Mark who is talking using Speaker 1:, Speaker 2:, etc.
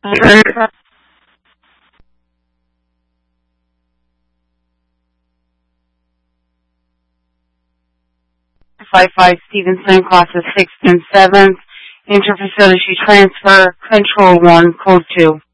Speaker 1: 5 Stevenson, classes 6th and 7th. Interfacility transfer, control 1, code 2.